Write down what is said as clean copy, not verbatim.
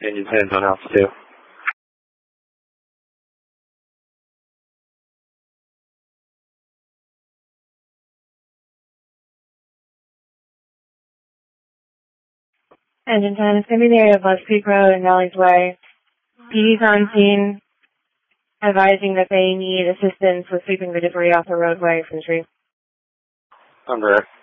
Engine 10's on Alpha 2. Engine 10, it's going to be the area of Buzzard Creek Road and Valley's Way. PD's on scene, advising that they need assistance with sweeping the debris off the roadway from the tree. I'm direct.